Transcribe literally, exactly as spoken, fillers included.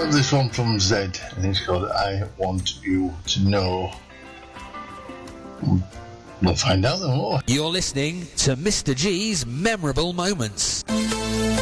This one from Zed, and it's called I Want You to Know. We'll find out then more. You're listening to Mister G's Memorable Moments.